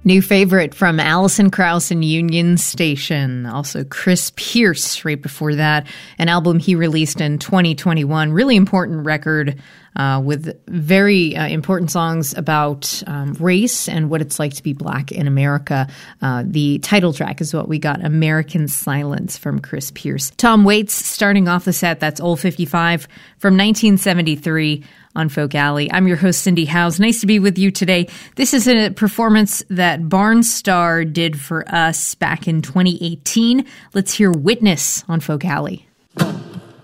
New favorite from Alison Krauss and Union Station. Also Chris Pierce right before that. An album he released in 2021. Really important record with very important songs about race and what it's like to be black in America. The title track is what we got, American Silence from Chris Pierce. Tom Waits starting off the set. That's Old 55 from 1973. On Folk Alley. I'm your host, Cindy Howes. Nice to be with you today. This is a performance that Barnstar did for us back in 2018. Let's hear Witness on Folk Alley.